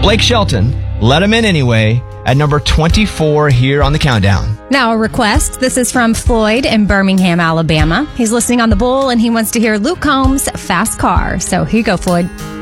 Blake Shelton, Let Him In Anyway, at number 24 here on the countdown. Now a request. This is from Floyd in Birmingham, Alabama. He's listening on the Bull and he wants to hear Luke Combs' Fast Car. So here you go, Floyd.